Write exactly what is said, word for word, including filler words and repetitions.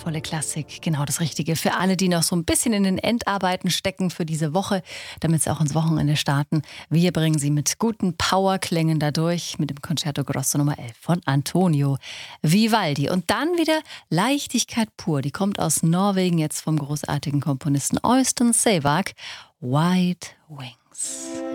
wundervolle Klassik. Genau das Richtige für alle, die noch so ein bisschen in den Endarbeiten stecken für diese Woche, damit sie auch ins Wochenende starten. Wir bringen sie mit guten Powerklängen dadurch mit dem Concerto Grosso Nummer elf von Antonio Vivaldi. Und dann wieder Leichtigkeit pur. Die kommt aus Norwegen, jetzt vom großartigen Komponisten Øystein Sevak. White Wings.